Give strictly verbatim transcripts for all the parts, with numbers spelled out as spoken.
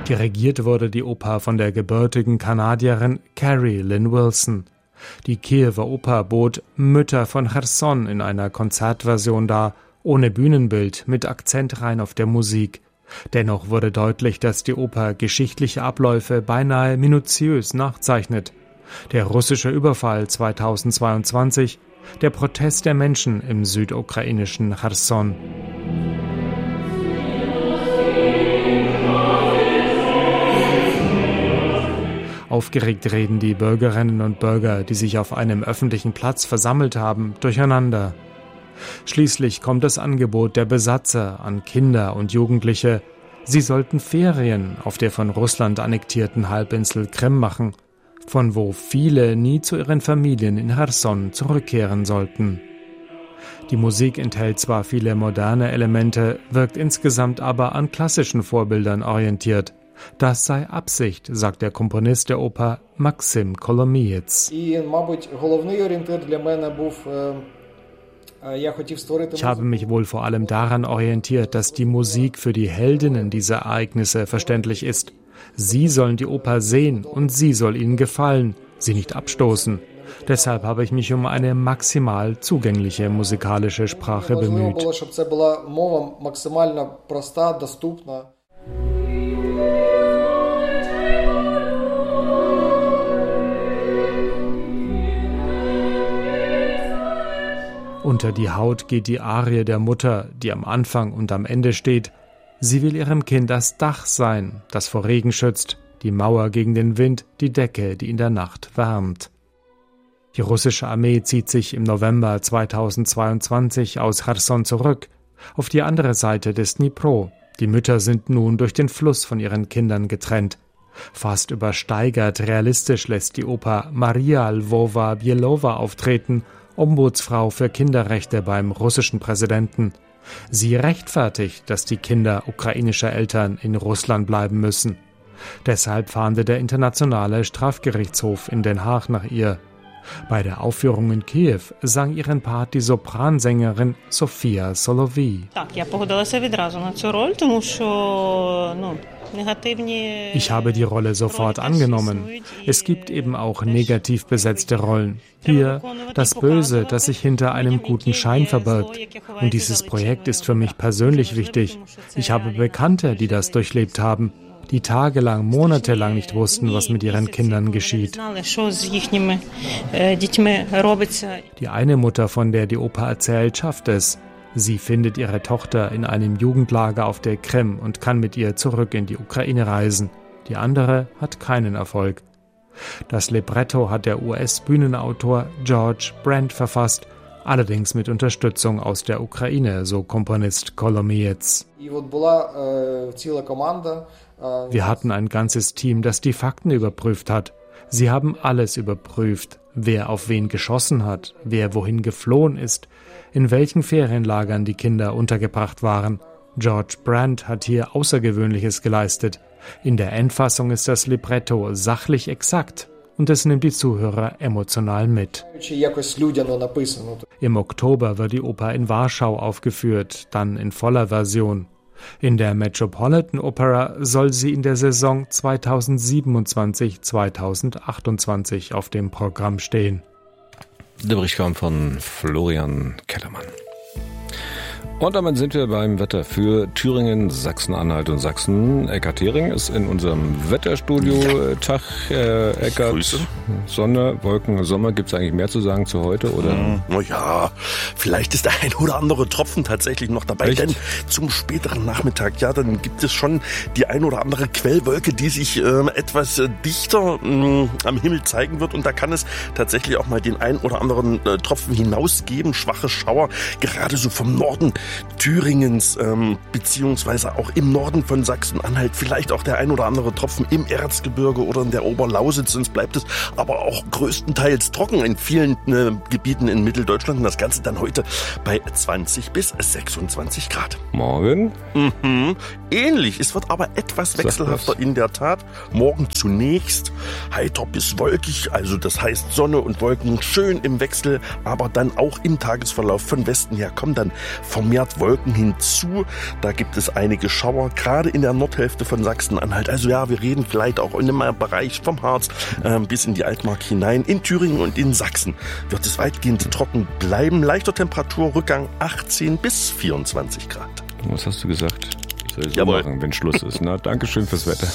Dirigiert wurde die Oper von der gebürtigen Kanadierin Carrie Lynn Wilson. Die Kiewer Oper bot Mütter von Cherson in einer Konzertversion dar, ohne Bühnenbild, mit Akzent rein auf der Musik. Dennoch wurde deutlich, dass die Oper geschichtliche Abläufe beinahe minutiös nachzeichnet. Der russische Überfall zweitausendzweiundzwanzig, der Protest der Menschen im südukrainischen Cherson. Aufgeregt reden die Bürgerinnen und Bürger, die sich auf einem öffentlichen Platz versammelt haben, durcheinander. Schließlich kommt das Angebot der Besatzer an Kinder und Jugendliche. Sie sollten Ferien auf der von Russland annektierten Halbinsel Krim machen, von wo viele nie zu ihren Familien in Cherson zurückkehren sollten. Die Musik enthält zwar viele moderne Elemente, wirkt insgesamt aber an klassischen Vorbildern orientiert. Das sei Absicht, sagt der Komponist der Oper Maxim Kolomiets. Ich habe mich wohl vor allem daran orientiert, dass die Musik für die Heldinnen dieser Ereignisse verständlich ist. Sie sollen die Oper sehen und sie soll ihnen gefallen, sie nicht abstoßen. Deshalb habe ich mich um eine maximal zugängliche musikalische Sprache bemüht. Unter die Haut geht die Arie der Mutter, die am Anfang und am Ende steht. Sie will ihrem Kind das Dach sein, das vor Regen schützt, die Mauer gegen den Wind, die Decke, die in der Nacht wärmt. Die russische Armee zieht sich im November zweitausendzweiundzwanzig aus Cherson zurück, auf die andere Seite des Dnipro. Die Mütter sind nun durch den Fluss von ihren Kindern getrennt. Fast übersteigert realistisch lässt die Oper Maria Lwowa-Bielowa auftreten, Ombudsfrau für Kinderrechte beim russischen Präsidenten. Sie rechtfertigt, dass die Kinder ukrainischer Eltern in Russland bleiben müssen. Deshalb fahnde der Internationale Strafgerichtshof in Den Haag nach ihr. Bei der Aufführung in Kiew sang ihren Part die Sopransängerin Sofia Solovey. Ich habe die Rolle sofort angenommen. Es gibt eben auch negativ besetzte Rollen. Hier das Böse, das sich hinter einem guten Schein verbirgt. Und dieses Projekt ist für mich persönlich wichtig. Ich habe Bekannte, die das durchlebt haben, die tagelang, monatelang nicht wussten, was mit ihren Kindern geschieht. Die eine Mutter, von der die Oper erzählt, schafft es. Sie findet ihre Tochter in einem Jugendlager auf der Krim und kann mit ihr zurück in die Ukraine reisen. Die andere hat keinen Erfolg. Das Libretto hat der U S-Bühnenautor George Brand verfasst, allerdings mit Unterstützung aus der Ukraine, so Komponist Kolomiets. Wir hatten ein ganzes Team, das die Fakten überprüft hat. Sie haben alles überprüft, wer auf wen geschossen hat, wer wohin geflohen ist, in welchen Ferienlagern die Kinder untergebracht waren. George Brand hat hier Außergewöhnliches geleistet. In der Endfassung ist das Libretto sachlich exakt und es nimmt die Zuhörer emotional mit. Im Oktober wird die Oper in Warschau aufgeführt, dann in voller Version. In der Metropolitan Opera soll sie in der Saison zweitausendsiebenundzwanzig zweitausendachtundzwanzig auf dem Programm stehen. Der Bericht kam von Florian Kellermann. Und damit sind wir beim Wetter für Thüringen, Sachsen-Anhalt und Sachsen. Eckart Hering ist in unserem Wetterstudio. Tag, äh, Eckart. Grüße. Sonne, Wolken, Sommer. Gibt es eigentlich mehr zu sagen zu heute? Oder? Na ja, vielleicht ist der ein oder andere Tropfen tatsächlich noch dabei. Echt? Denn zum späteren Nachmittag, ja, dann gibt es schon die ein oder andere Quellwolke, die sich äh, etwas äh, dichter äh, am Himmel zeigen wird. Und da kann es tatsächlich auch mal den ein oder anderen äh, Tropfen hinausgeben. Schwache Schauer, gerade so vom Norden Thüringens, ähm, beziehungsweise auch im Norden von Sachsen-Anhalt, vielleicht auch der ein oder andere Tropfen im Erzgebirge oder in der Oberlausitz, sonst bleibt es aber auch größtenteils trocken in vielen äh, Gebieten in Mitteldeutschland und das Ganze dann heute bei zwanzig bis sechsundzwanzig Grad. Morgen? Mhm. Ähnlich, es wird aber etwas wechselhafter in der Tat. Morgen zunächst heiter bis wolkig, also das heißt Sonne und Wolken schön im Wechsel, aber dann auch im Tagesverlauf von Westen her kommen dann vermehrt vermehrt Wolken hinzu. Da gibt es einige Schauer, gerade in der Nordhälfte von Sachsen-Anhalt. Also ja, wir reden vielleicht auch in dem Bereich vom Harz äh, bis in die Altmark hinein. In Thüringen und in Sachsen wird es weitgehend trocken bleiben. Leichter Temperaturrückgang achtzehn bis vierundzwanzig Grad. Was hast du gesagt? Ich soll so Jawohl. machen, wenn Schluss ist. Na, Dankeschön fürs Wetter.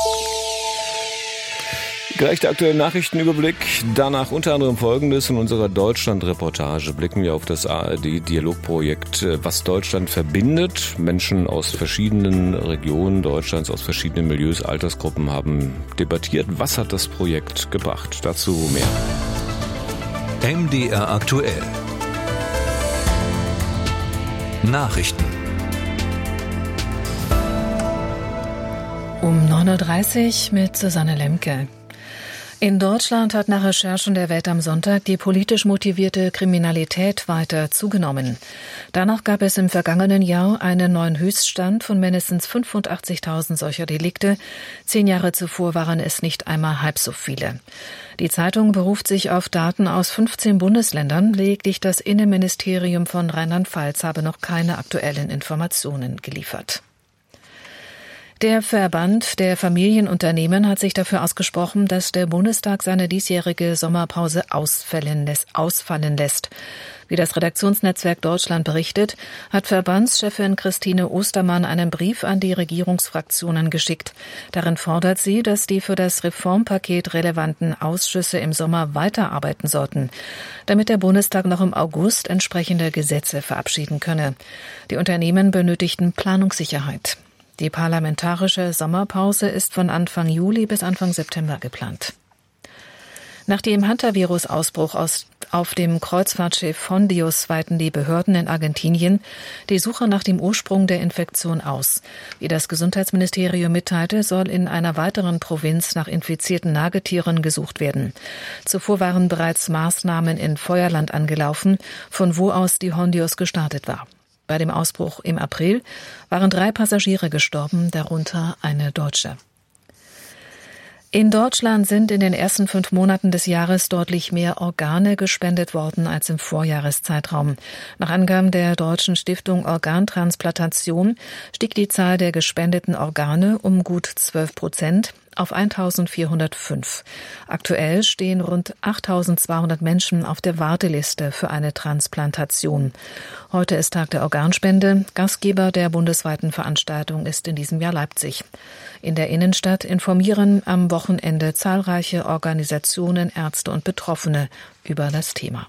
Gleich der aktuelle Nachrichtenüberblick. Danach unter anderem Folgendes. In unserer Deutschland-Reportage blicken wir auf das A R D-Dialogprojekt Was Deutschland verbindet. Menschen aus verschiedenen Regionen Deutschlands, aus verschiedenen Milieus, Altersgruppen haben debattiert. Was hat das Projekt gebracht? Dazu mehr. M D R aktuell. Nachrichten. Um neun Uhr dreißig mit Susanne Lemke. In Deutschland hat nach Recherchen der Welt am Sonntag die politisch motivierte Kriminalität weiter zugenommen. Danach gab es im vergangenen Jahr einen neuen Höchststand von mindestens fünfundachtzigtausend solcher Delikte. Zehn Jahre zuvor waren es nicht einmal halb so viele. Die Zeitung beruft sich auf Daten aus fünfzehn Bundesländern. Lediglich das Innenministerium von Rheinland-Pfalz habe noch keine aktuellen Informationen geliefert. Der Verband der Familienunternehmen hat sich dafür ausgesprochen, dass der Bundestag seine diesjährige Sommerpause ausfallen lässt. Wie das Redaktionsnetzwerk Deutschland berichtet, hat Verbandschefin Christine Ostermann einen Brief an die Regierungsfraktionen geschickt. Darin fordert sie, dass die für das Reformpaket relevanten Ausschüsse im Sommer weiterarbeiten sollten, damit der Bundestag noch im August entsprechende Gesetze verabschieden könne. Die Unternehmen benötigten Planungssicherheit. Die parlamentarische Sommerpause ist von Anfang Juli bis Anfang September geplant. Nach dem Hantavirus-Ausbruch aus, auf dem Kreuzfahrtschiff Hondius weiten die Behörden in Argentinien die Suche nach dem Ursprung der Infektion aus. Wie das Gesundheitsministerium mitteilte, soll in einer weiteren Provinz nach infizierten Nagetieren gesucht werden. Zuvor waren bereits Maßnahmen in Feuerland angelaufen, von wo aus die Hondius gestartet war. Bei dem Ausbruch im April waren drei Passagiere gestorben, darunter eine Deutsche. In Deutschland sind in den ersten fünf Monaten des Jahres deutlich mehr Organe gespendet worden als im Vorjahreszeitraum. Nach Angaben der Deutschen Stiftung Organtransplantation stieg die Zahl der gespendeten Organe um gut zwölf Prozent auf eintausendvierhundertfünf. Aktuell stehen rund achttausendzweihundert Menschen auf der Warteliste für eine Transplantation. Heute ist Tag der Organspende. Gastgeber der bundesweiten Veranstaltung ist in diesem Jahr Leipzig. In der Innenstadt informieren am Wochenende zahlreiche Organisationen, Ärzte und Betroffene über das Thema.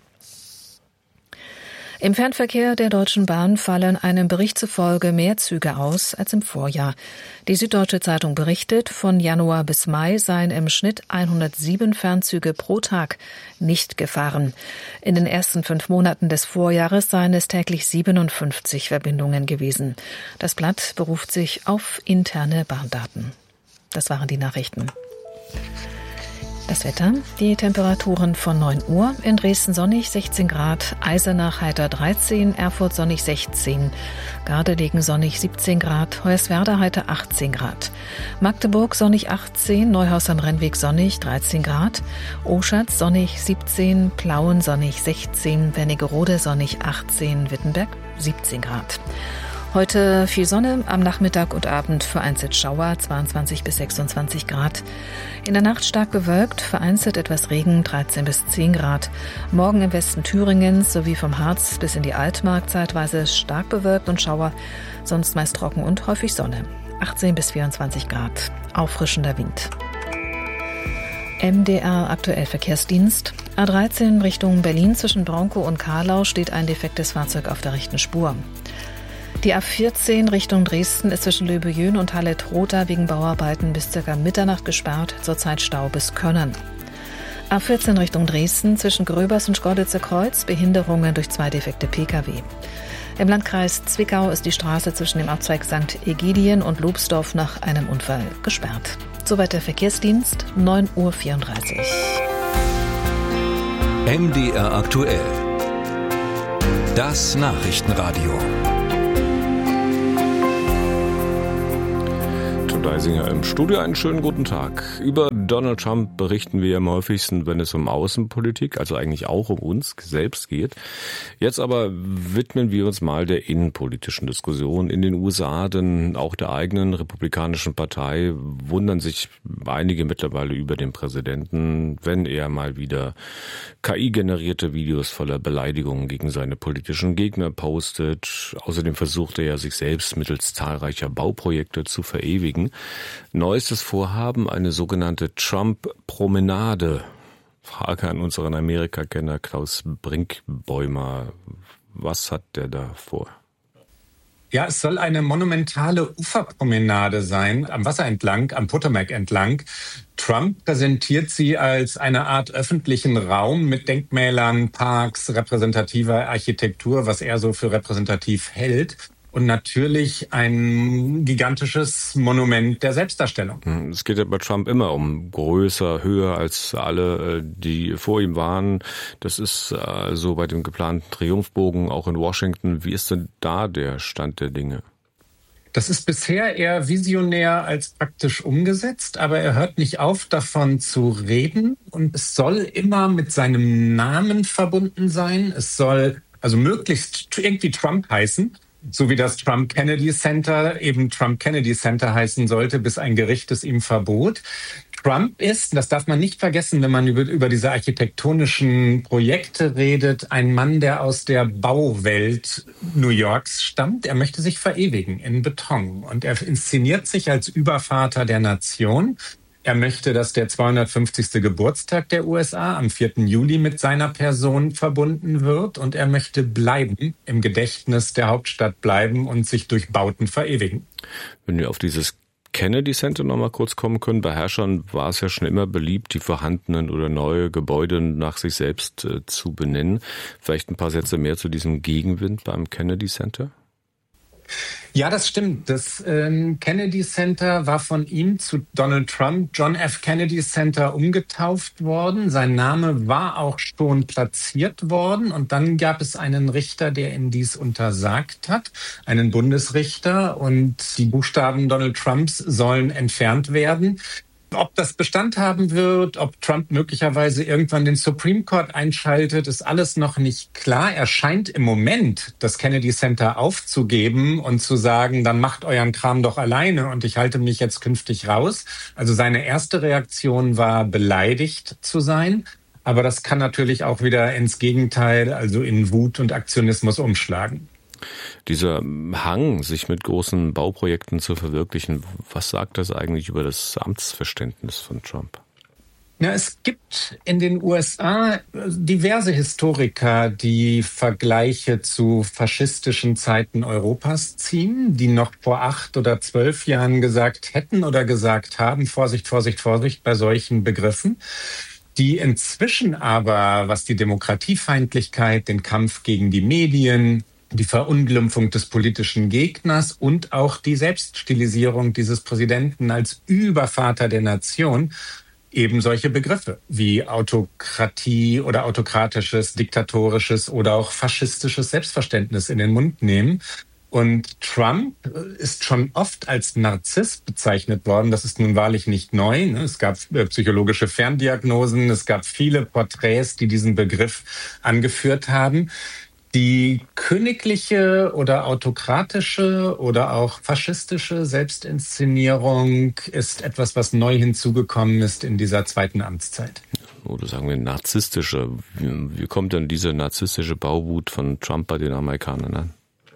Im Fernverkehr der Deutschen Bahn fallen einem Bericht zufolge mehr Züge aus als im Vorjahr. Die Süddeutsche Zeitung berichtet, von Januar bis Mai seien im Schnitt hundertsieben Fernzüge pro Tag nicht gefahren. In den ersten fünf Monaten des Vorjahres seien es täglich siebenundfünfzig Verbindungen gewesen. Das Blatt beruft sich auf interne Bahndaten. Das waren die Nachrichten. Das Wetter, die Temperaturen von neun Uhr, in Dresden sonnig sechzehn Grad, Eisenach heiter dreizehn, Erfurt sonnig sechzehn, Gardelegen sonnig siebzehn Grad, Hoyerswerda heiter achtzehn Grad, Magdeburg sonnig achtzehn, Neuhaus am Rennweg sonnig dreizehn Grad, Oschatz sonnig siebzehn, Plauen sonnig sechzehn, Wernigerode sonnig achtzehn, Wittenberg siebzehn Grad. Heute viel Sonne, am Nachmittag und Abend vereinzelt Schauer, zweiundzwanzig bis sechsundzwanzig Grad. In der Nacht stark bewölkt, vereinzelt etwas Regen, dreizehn bis zehn Grad. Morgen im Westen Thüringens sowie vom Harz bis in die Altmark zeitweise stark bewölkt und Schauer, sonst meist trocken und häufig Sonne. achtzehn bis vierundzwanzig Grad, auffrischender Wind. M D R aktuell Verkehrsdienst. A dreizehn Richtung Berlin zwischen Bronkow und Karlau steht ein defektes Fahrzeug auf der rechten Spur. Die A vierzehn Richtung Dresden ist zwischen Löbejön und Halle-Trotha wegen Bauarbeiten bis ca. Mitternacht gesperrt, zurzeit Stau bis Könnern. A vierzehn Richtung Dresden zwischen Gröbers und Schkeuditzer Kreuz, Behinderungen durch zwei defekte Pkw. Im Landkreis Zwickau ist die Straße zwischen dem Abzweig Sankt Egidien und Lobsdorf nach einem Unfall gesperrt. Soweit der Verkehrsdienst, neun Uhr vierunddreißig. M D R aktuell. Das Nachrichtenradio. Deisinger im Studio. Einen schönen guten Tag. Über Donald Trump berichten wir am häufigsten, wenn es um Außenpolitik, also eigentlich auch um uns selbst geht. Jetzt aber widmen wir uns mal der innenpolitischen Diskussion in den U S A, denn auch der eigenen Republikanischen Partei wundern sich einige mittlerweile über den Präsidenten, wenn er mal wieder K I-generierte Videos voller Beleidigungen gegen seine politischen Gegner postet. Außerdem versucht er ja, sich selbst mittels zahlreicher Bauprojekte zu verewigen. Neuestes Vorhaben, eine sogenannte Trump-Promenade. Frage an unseren Amerika-Kenner Klaus Brinkbäumer. Was hat der da vor? Ja, es soll eine monumentale Uferpromenade sein, am Wasser entlang, am Potomac entlang. Trump präsentiert sie als eine Art öffentlichen Raum mit Denkmälern, Parks, repräsentativer Architektur, was er so für repräsentativ hält. Und natürlich ein gigantisches Monument der Selbstdarstellung. Es geht ja bei Trump immer um größer, höher als alle, die vor ihm waren. Das ist äh, so bei dem geplanten Triumphbogen auch in Washington. Wie ist denn da der Stand der Dinge? Das ist bisher eher visionär als praktisch umgesetzt, aber er hört nicht auf, davon zu reden. Und es soll immer mit seinem Namen verbunden sein. Es soll also möglichst irgendwie Trump heißen. So wie das Trump Kennedy Center eben Trump Kennedy Center heißen sollte, bis ein Gericht es ihm verbot. Trump ist, das darf man nicht vergessen, wenn man über, über diese architektonischen Projekte redet, ein Mann, der aus der Bauwelt New Yorks stammt. Er möchte sich verewigen in Beton und er inszeniert sich als Übervater der Nation. Er möchte, dass der zweihundertfünfzigste Geburtstag der U S A am vierten Juli mit seiner Person verbunden wird und er möchte bleiben, im Gedächtnis der Hauptstadt bleiben und sich durch Bauten verewigen. Wenn wir auf dieses Kennedy Center noch mal kurz kommen können, bei Herrschern war es ja schon immer beliebt, die vorhandenen oder neue Gebäude nach sich selbst äh, zu benennen. Vielleicht ein paar Sätze mehr zu diesem Gegenwind beim Kennedy Center? Ja, das stimmt. Das ähm, Kennedy Center war von ihm zu Donald Trump John F. Kennedy Center umgetauft worden. Sein Name war auch schon platziert worden. Und dann gab es einen Richter, der ihm dies untersagt hat, einen Bundesrichter. Und die Buchstaben Donald Trumps sollen entfernt werden. Ob das Bestand haben wird, ob Trump möglicherweise irgendwann den Supreme Court einschaltet, ist alles noch nicht klar. Er scheint im Moment das Kennedy Center aufzugeben und zu sagen, dann macht euren Kram doch alleine und ich halte mich jetzt künftig raus. Also seine erste Reaktion war, beleidigt zu sein. Aber das kann natürlich auch wieder ins Gegenteil, also in Wut und Aktionismus umschlagen. Dieser Hang, sich mit großen Bauprojekten zu verwirklichen, was sagt das eigentlich über das Amtsverständnis von Trump? Ja, es gibt in den U S A diverse Historiker, die Vergleiche zu faschistischen Zeiten Europas ziehen, die noch vor acht oder zwölf Jahren gesagt hätten oder gesagt haben, Vorsicht, Vorsicht, Vorsicht bei solchen Begriffen. Die inzwischen aber, was die Demokratiefeindlichkeit, den Kampf gegen die Medien, die Verunglimpfung des politischen Gegners und auch die Selbststilisierung dieses Präsidenten als Übervater der Nation eben solche Begriffe wie Autokratie oder autokratisches, diktatorisches oder auch faschistisches Selbstverständnis in den Mund nehmen. Und Trump ist schon oft als Narzisst bezeichnet worden. Das ist nun wahrlich nicht neu. Es gab psychologische Ferndiagnosen, es gab viele Porträts, die diesen Begriff angeführt haben. Die königliche oder autokratische oder auch faschistische Selbstinszenierung ist etwas, was neu hinzugekommen ist in dieser zweiten Amtszeit. Oder sagen wir narzisstische. Wie, wie kommt denn diese narzisstische Bauwut von Trump bei den Amerikanern an?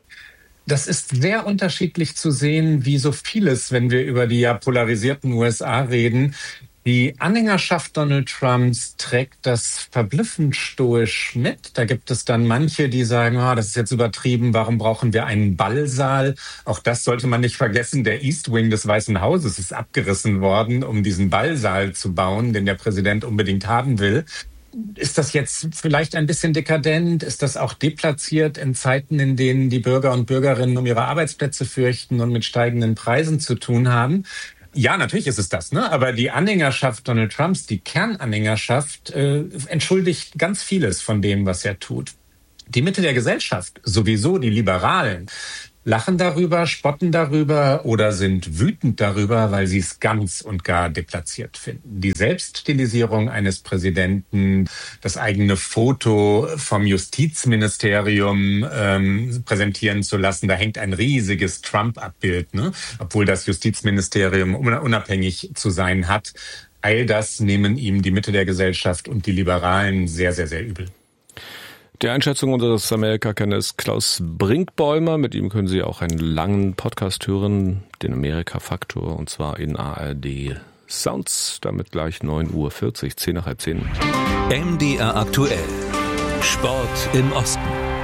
Das ist sehr unterschiedlich zu sehen, wie so vieles, wenn wir über die ja polarisierten U S A reden. Die Anhängerschaft Donald Trumps trägt das verblüffend stoisch mit. Da gibt es dann manche, die sagen, oh, das ist jetzt übertrieben, warum brauchen wir einen Ballsaal? Auch das sollte man nicht vergessen. Der East Wing des Weißen Hauses ist abgerissen worden, um diesen Ballsaal zu bauen, den der Präsident unbedingt haben will. Ist das jetzt vielleicht ein bisschen dekadent? Ist das auch deplatziert in Zeiten, in denen die Bürger und Bürgerinnen um ihre Arbeitsplätze fürchten und mit steigenden Preisen zu tun haben? Ja, natürlich ist es das, ne? Aber die Anhängerschaft Donald Trumps, die Kernanhängerschaft, äh, entschuldigt ganz vieles von dem, was er tut. Die Mitte der Gesellschaft, sowieso die Liberalen, lachen darüber, spotten darüber oder sind wütend darüber, weil sie es ganz und gar deplatziert finden. Die Selbststilisierung eines Präsidenten, das eigene Foto vom Justizministerium ähm, präsentieren zu lassen, da hängt ein riesiges Trump-Abbild, ne? Obwohl das Justizministerium unabhängig zu sein hat. All das nehmen ihm die Mitte der Gesellschaft und die Liberalen sehr, sehr, sehr übel. Die Einschätzung unseres Amerika-Kenners Klaus Brinkbäumer. Mit ihm können Sie auch einen langen Podcast hören, den Amerika-Faktor, und zwar in A R D Sounds. Damit gleich neun Uhr vierzig, zehn nach halb zehn. M D R aktuell. Sport im Osten.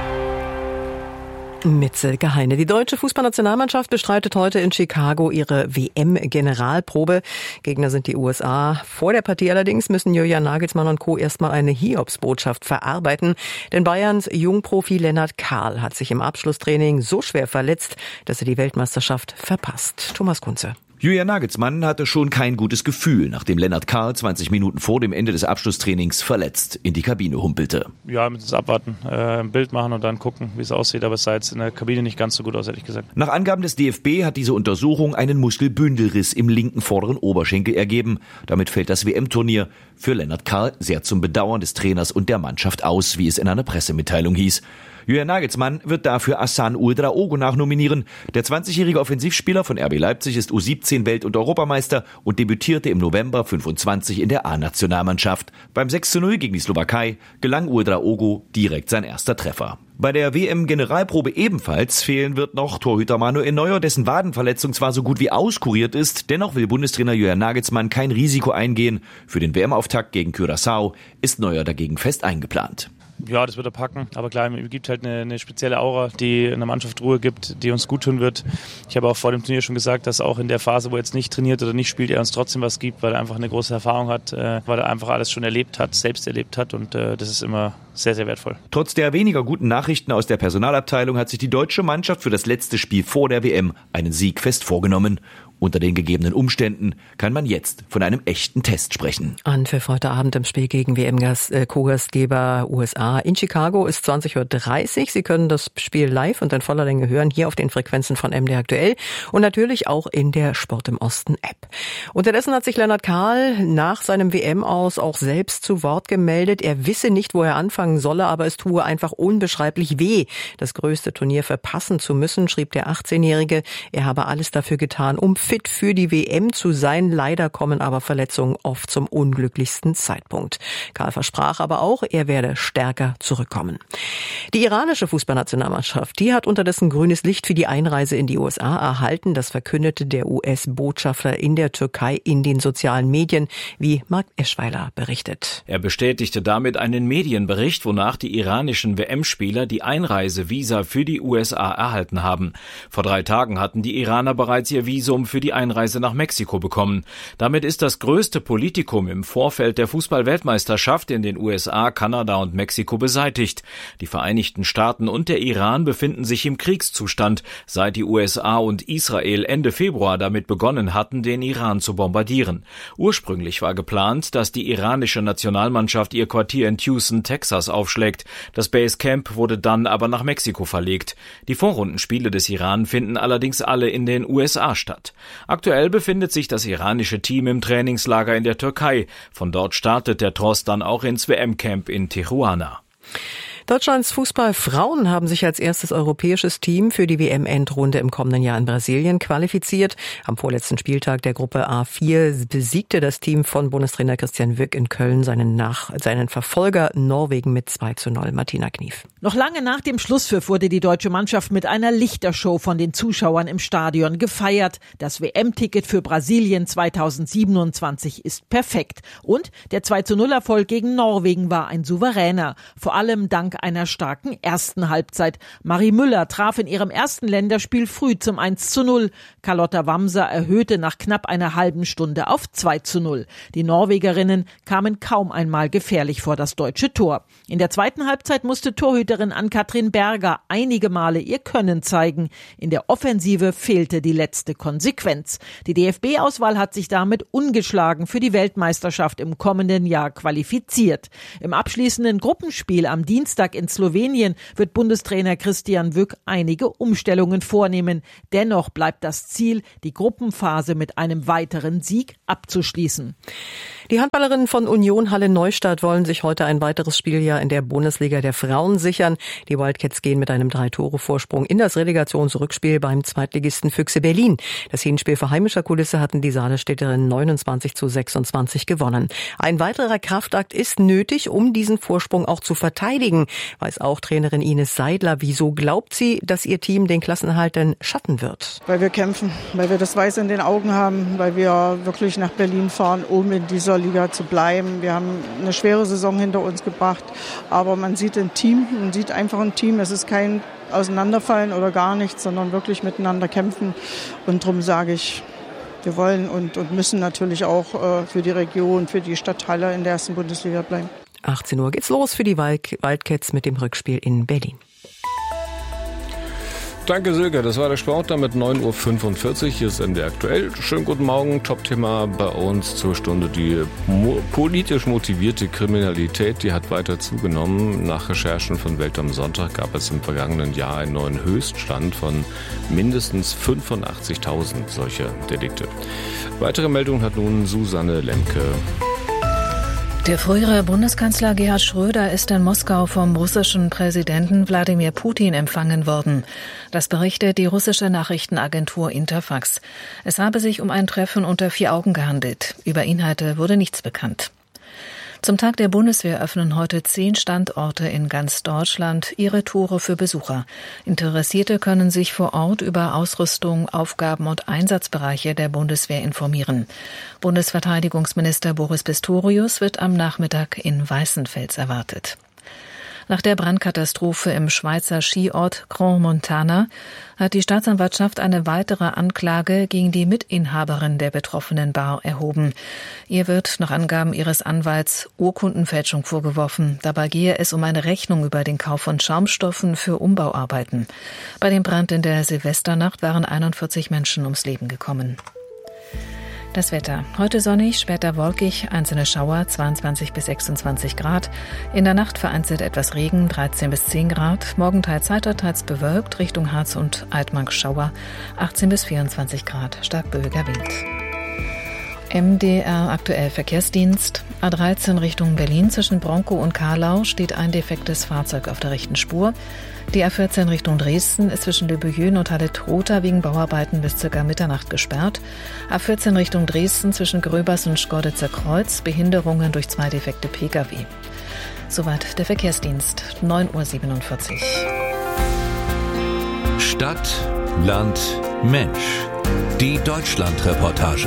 Mit Silke Heine. Die deutsche Fußballnationalmannschaft bestreitet heute in Chicago ihre W M-Generalprobe. Gegner sind die U S A. Vor der Partie allerdings müssen Julian Nagelsmann und Co. erstmal eine Hiobsbotschaft verarbeiten. Denn Bayerns Jungprofi Lennart Kahl hat sich im Abschlusstraining so schwer verletzt, dass er die Weltmeisterschaft verpasst. Thomas Kunze. Julian Nagelsmann hatte schon kein gutes Gefühl, nachdem Lennart Kahl zwanzig Minuten vor dem Ende des Abschlusstrainings verletzt in die Kabine humpelte. Ja, mit uns abwarten, äh, ein Bild machen und dann gucken, wie es aussieht. Aber es sah jetzt in der Kabine nicht ganz so gut aus, ehrlich gesagt. Nach Angaben des D F B hat diese Untersuchung einen Muskelbündelriss im linken vorderen Oberschenkel ergeben. Damit fällt das W M-Turnier für Lennart Kahl sehr zum Bedauern des Trainers und der Mannschaft aus, wie es in einer Pressemitteilung hieß. Julian Nagelsmann wird dafür Hassan Ouedraogo nachnominieren. Der zwanzigjährige Offensivspieler von R B Leipzig ist U siebzehn Welt- und Europameister und debütierte im November fünfundzwanzig in der A-Nationalmannschaft. Beim sechs zu null gegen die Slowakei gelang Ouedraogo direkt sein erster Treffer. Bei der W M-Generalprobe ebenfalls fehlen wird noch Torhüter Manuel Neuer, dessen Wadenverletzung zwar so gut wie auskuriert ist, dennoch will Bundestrainer Julian Nagelsmann kein Risiko eingehen. Für den W M-Auftakt gegen Curaçao ist Neuer dagegen fest eingeplant. Ja, das wird er packen. Aber klar, es gibt halt eine, eine spezielle Aura, die in der Mannschaft Ruhe gibt, die uns gut tun wird. Ich habe auch vor dem Turnier schon gesagt, dass auch in der Phase, wo er jetzt nicht trainiert oder nicht spielt, er uns trotzdem was gibt, weil er einfach eine große Erfahrung hat, äh, weil er einfach alles schon erlebt hat, selbst erlebt hat, und äh, das ist immer sehr, sehr wertvoll. Trotz der weniger guten Nachrichten aus der Personalabteilung hat sich die deutsche Mannschaft für das letzte Spiel vor der W M einen Sieg fest vorgenommen. Unter den gegebenen Umständen kann man jetzt von einem echten Test sprechen. Anpfiff heute Abend im Spiel gegen W M-Co-Gastgeber U S A in Chicago ist zwanzig Uhr dreißig. Sie können das Spiel live und in voller Länge hören, hier auf den Frequenzen von M D R aktuell und natürlich auch in der Sport im Osten App. Unterdessen hat sich Lennart Kahl nach seinem W M-Aus auch selbst zu Wort gemeldet. Er wisse nicht, wo er anfangen solle, aber es tue einfach unbeschreiblich weh, das größte Turnier verpassen zu müssen, schrieb der achtzehnjährige. Er habe alles dafür getan, um fit für die W M zu sein. Leider kommen aber Verletzungen oft zum unglücklichsten Zeitpunkt. Kahl versprach aber auch, er werde stärker zurückkommen. Die iranische Fußballnationalmannschaft, die hat unterdessen grünes Licht für die Einreise in die U S A erhalten. Das verkündete der U S-Botschafter in der Türkei in den sozialen Medien, wie Marc Eschweiler berichtet. Er bestätigte damit einen Medienbericht, wonach die iranischen W M-Spieler die Einreisevisa für die U S A erhalten haben. Vor drei Tagen hatten die Iraner bereits ihr Visum für die Einreise nach Mexiko bekommen. Damit ist das größte Politikum im Vorfeld der Fußball-Weltmeisterschaft in den U S A, Kanada und Mexiko beseitigt. Die Vereinigten Staaten und der Iran befinden sich im Kriegszustand, seit die U S A und Israel Ende Februar damit begonnen hatten, den Iran zu bombardieren. Ursprünglich war geplant, dass die iranische Nationalmannschaft ihr Quartier in Houston, Texas aufschlägt. Das Basecamp wurde dann aber nach Mexiko verlegt. Die Vorrundenspiele des Iran finden allerdings alle in den U S A statt. Aktuell befindet sich das iranische Team im Trainingslager in der Türkei. Von dort startet der Tross dann auch ins W M-Camp in Tijuana. Deutschlands Fußballfrauen haben sich als erstes europäisches Team für die W M-Endrunde im kommenden Jahr in Brasilien qualifiziert. Am vorletzten Spieltag der Gruppe A vier besiegte das Team von Bundestrainer Christian Wück in Köln seinen, nach, seinen Verfolger Norwegen mit zwei zu null. Martina Knief. Noch lange nach dem Schlusspfiff wurde die deutsche Mannschaft mit einer Lichtershow von den Zuschauern im Stadion gefeiert. Das W M-Ticket für Brasilien zweitausendsiebenundzwanzig ist perfekt. Und der zwei zu null Erfolg gegen Norwegen war ein souveräner. Vor allem dank einer starken ersten Halbzeit. Marie Müller traf in ihrem ersten Länderspiel früh zum eins zu null. Carlotta Wamser erhöhte nach knapp einer halben Stunde auf zwei zu null. Die Norwegerinnen kamen kaum einmal gefährlich vor das deutsche Tor. In der zweiten Halbzeit musste Torhüterin Ann-Kathrin Berger einige Male ihr Können zeigen. In der Offensive fehlte die letzte Konsequenz. Die D F B-Auswahl hat sich damit ungeschlagen für die Weltmeisterschaft im kommenden Jahr qualifiziert. Im abschließenden Gruppenspiel am Dienstag Dienstag in Slowenien wird Bundestrainer Christian Wück einige Umstellungen vornehmen. Dennoch bleibt das Ziel, die Gruppenphase mit einem weiteren Sieg abzuschließen. Die Handballerinnen von Union Halle Neustadt wollen sich heute ein weiteres Spieljahr in der Bundesliga der Frauen sichern. Die Wildcats gehen mit einem Drei-Tore-Vorsprung in das Relegationsrückspiel beim Zweitligisten Füchse Berlin. Das Hinspiel vor heimischer Kulisse hatten die Saalestädterinnen neunundzwanzig zu sechsundzwanzig gewonnen. Ein weiterer Kraftakt ist nötig, um diesen Vorsprung auch zu verteidigen, weiß auch Trainerin Ines Seidler. Wieso glaubt sie, dass ihr Team den Klassenerhalt denn schaffen wird? Weil wir kämpfen, weil wir das Weiß in den Augen haben, weil wir wirklich nach Berlin fahren, um in dieser Liga zu bleiben. Wir haben eine schwere Saison hinter uns gebracht, aber man sieht ein Team, man sieht einfach ein Team. Es ist kein Auseinanderfallen oder gar nichts, sondern wirklich miteinander kämpfen. Und darum sage ich, wir wollen und, und müssen natürlich auch äh, für die Region, für die Stadt Halle in der ersten Bundesliga bleiben. achtzehn Uhr geht's los für die Wildcats mit dem Rückspiel in Berlin. Danke, Silke. Das war der Sport dann mit neun Uhr fünfundvierzig. Hier ist M D R aktuell. Schönen guten Morgen. Top-Thema bei uns zur Stunde. Die mo- politisch motivierte Kriminalität, die hat weiter zugenommen. Nach Recherchen von Welt am Sonntag gab es im vergangenen Jahr einen neuen Höchststand von mindestens fünfundachtzigtausend solcher Delikte. Weitere Meldungen hat nun Susanne Lemke. Der frühere Bundeskanzler Gerhard Schröder ist in Moskau vom russischen Präsidenten Wladimir Putin empfangen worden. Das berichtet die russische Nachrichtenagentur Interfax. Es habe sich um ein Treffen unter vier Augen gehandelt. Über Inhalte wurde nichts bekannt. Zum Tag der Bundeswehr öffnen heute zehn Standorte in ganz Deutschland ihre Tore für Besucher. Interessierte können sich vor Ort über Ausrüstung, Aufgaben und Einsatzbereiche der Bundeswehr informieren. Bundesverteidigungsminister Boris Pistorius wird am Nachmittag in Weißenfels erwartet. Nach der Brandkatastrophe im Schweizer Skiort Grand Montana hat die Staatsanwaltschaft eine weitere Anklage gegen die Mitinhaberin der betroffenen Bar erhoben. Ihr wird nach Angaben ihres Anwalts Urkundenfälschung vorgeworfen. Dabei gehe es um eine Rechnung über den Kauf von Schaumstoffen für Umbauarbeiten. Bei dem Brand in der Silvesternacht waren einundvierzig Menschen ums Leben gekommen. Das Wetter. Heute sonnig, später wolkig, einzelne Schauer, zweiundzwanzig bis sechsundzwanzig Grad. In der Nacht vereinzelt etwas Regen, dreizehn bis zehn Grad. Morgen teils heiter, teils bewölkt, Richtung Harz und Altmark Schauer, achtzehn bis vierundzwanzig Grad. Stark böiger Wind. M D R aktuell Verkehrsdienst. A dreizehn Richtung Berlin zwischen Bronkow und Karlau steht ein defektes Fahrzeug auf der rechten Spur. Die A vierzehn Richtung Dresden ist zwischen Le Bouillon und Halle-Trotha wegen Bauarbeiten bis ca. Mitternacht gesperrt. A vierzehn Richtung Dresden zwischen Gröbers und Schkeuditzer Kreuz, Behinderungen durch zwei defekte Pkw. Soweit der Verkehrsdienst, neun Uhr siebenundvierzig. Stadt, Land, Mensch. Die Deutschland-Reportage.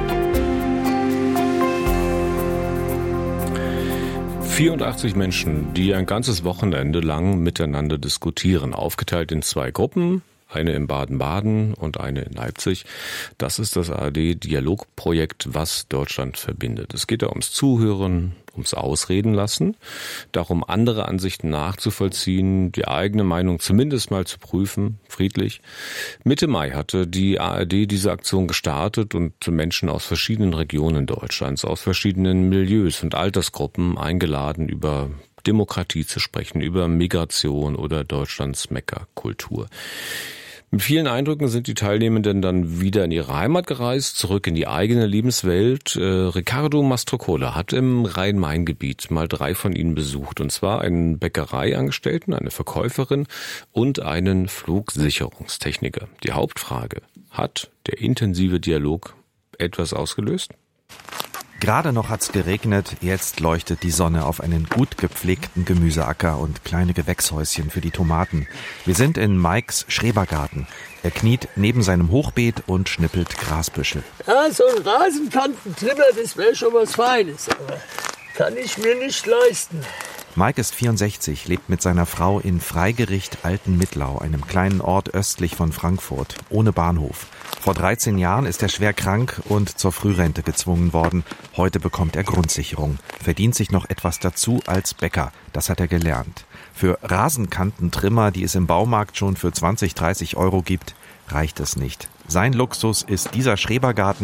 vierundachtzig Menschen, die ein ganzes Wochenende lang miteinander diskutieren, aufgeteilt in zwei Gruppen, eine in Baden-Baden und eine in Leipzig. Das ist das A R D-Dialogprojekt, was Deutschland verbindet. Es geht da ums Zuhören, ums Ausreden lassen, darum, andere Ansichten nachzuvollziehen, die eigene Meinung zumindest mal zu prüfen, friedlich. Mitte Mai hatte die A R D diese Aktion gestartet und Menschen aus verschiedenen Regionen Deutschlands, aus verschiedenen Milieus und Altersgruppen eingeladen, über Demokratie zu sprechen, über Migration oder Deutschlands Mekka-Kultur. Mit vielen Eindrücken sind die Teilnehmenden dann wieder in ihre Heimat gereist, zurück in die eigene Lebenswelt. Äh, Ricardo Mastrocola hat im Rhein-Main-Gebiet mal drei von ihnen besucht, und zwar einen Bäckereiangestellten, eine Verkäuferin und einen Flugsicherungstechniker. Die Hauptfrage: Hat der intensive Dialog etwas ausgelöst? Gerade noch hat's geregnet, jetzt leuchtet die Sonne auf einen gut gepflegten Gemüseacker und kleine Gewächshäuschen für die Tomaten. Wir sind in Mikes Schrebergarten. Er kniet neben seinem Hochbeet und schnippelt Grasbüschel. Ja, so ein Rasenkantentrimmer, das wäre schon was Feines, aber kann ich mir nicht leisten. Mike ist vierundsechzig, lebt mit seiner Frau in Freigericht Altenmittlau, einem kleinen Ort östlich von Frankfurt, ohne Bahnhof. Vor dreizehn Jahren ist er schwer krank und zur Frührente gezwungen worden. Heute bekommt er Grundsicherung, verdient sich noch etwas dazu als Bäcker. Das hat er gelernt. Für Rasenkantentrimmer, die es im Baumarkt schon für zwanzig, dreißig Euro gibt, reicht es nicht. Sein Luxus ist dieser Schrebergarten.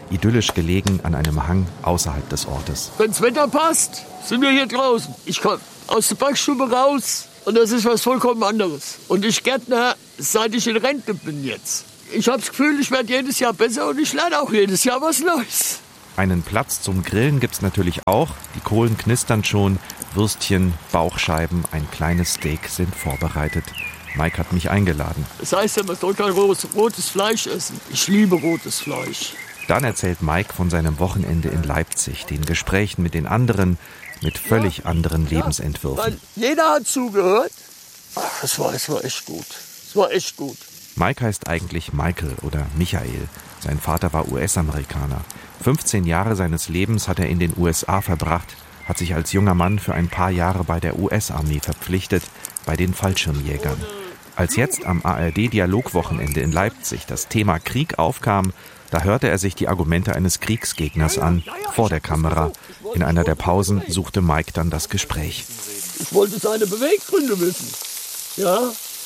idyllisch gelegen an einem Hang außerhalb des Ortes. Wenn's Wetter passt, sind wir hier draußen. Ich komme aus der Backstube raus und das ist was vollkommen anderes. Und ich Gärtner, seit ich in Rente bin jetzt. Ich habe das Gefühl, ich werde jedes Jahr besser und ich lerne auch jedes Jahr was Neues. Einen Platz zum Grillen gibt's natürlich auch. Die Kohlen knistern schon, Würstchen, Bauchscheiben, ein kleines Steak sind vorbereitet. Mike hat mich eingeladen. Das heißt ja, man soll kein rotes Fleisch essen. Ich liebe rotes Fleisch. Dann erzählt Mike von seinem Wochenende in Leipzig, den Gesprächen mit den anderen, mit völlig ja, anderen Lebensentwürfen. Weil jeder hat zugehört. Ach, das war, das war echt gut. Das war echt gut. Mike heißt eigentlich Michael oder Michael. Sein Vater war U S-Amerikaner. fünfzehn Jahre seines Lebens hat er in den U S A verbracht, hat sich als junger Mann für ein paar Jahre bei der U S-Armee verpflichtet, bei den Fallschirmjägern. Als jetzt am A R D-Dialogwochenende in Leipzig das Thema Krieg aufkam, da hörte er sich die Argumente eines Kriegsgegners an, vor der Kamera. In einer der Pausen suchte Mike dann das Gespräch. Ich wollte seine Beweggründe wissen. Ja,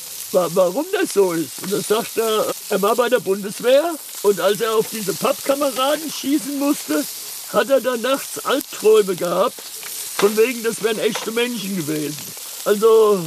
warum das so ist. Und dann sagt er, er war bei der Bundeswehr und als er auf diese Pappkameraden schießen musste, hat er dann nachts Albträume gehabt, von wegen, das wären echte Menschen gewesen. Also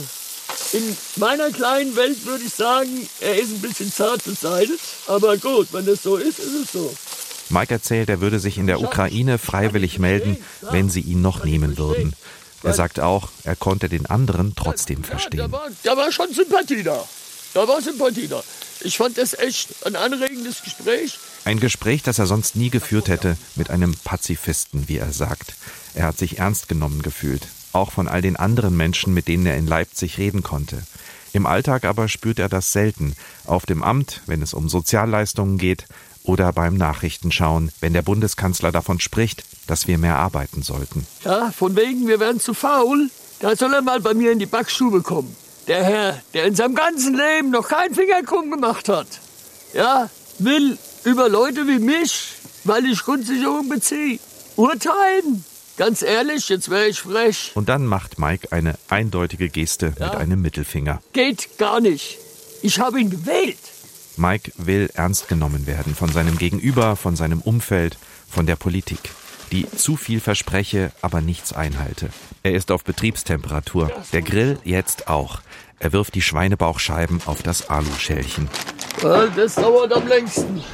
in meiner kleinen Welt würde ich sagen, er ist ein bisschen zart beseitigt, aber gut, wenn das so ist, ist es so. Mike erzählt, er würde sich in der Ukraine freiwillig melden, wenn sie ihn noch nehmen würden. Er sagt auch, er konnte den anderen trotzdem verstehen. Ja, da, war, da war schon Sympathie da. Da war Sympathie da. Ich fand das echt ein anregendes Gespräch. Ein Gespräch, das er sonst nie geführt hätte, mit einem Pazifisten, wie er sagt. Er hat sich ernst genommen gefühlt, auch von all den anderen Menschen, mit denen er in Leipzig reden konnte. Im Alltag aber spürt er das selten. Auf dem Amt, wenn es um Sozialleistungen geht, oder beim Nachrichtenschauen, wenn der Bundeskanzler davon spricht, dass wir mehr arbeiten sollten. Ja, von wegen, wir wären zu faul. Da soll er mal bei mir in die Backstube kommen. Der Herr, der in seinem ganzen Leben noch keinen Finger krumm gemacht hat, ja, will über Leute wie mich, weil ich Grundsicherung beziehe, urteilen. Ganz ehrlich, jetzt wäre ich frech. Und dann macht Mike eine eindeutige Geste ja. mit einem Mittelfinger. Geht gar nicht. Ich habe ihn gewählt. Mike will ernst genommen werden von seinem Gegenüber, von seinem Umfeld, von der Politik, die zu viel verspreche, aber nichts einhalte. Er ist auf Betriebstemperatur, der Grill jetzt auch. Er wirft die Schweinebauchscheiben auf das Aluschälchen. Das dauert am längsten.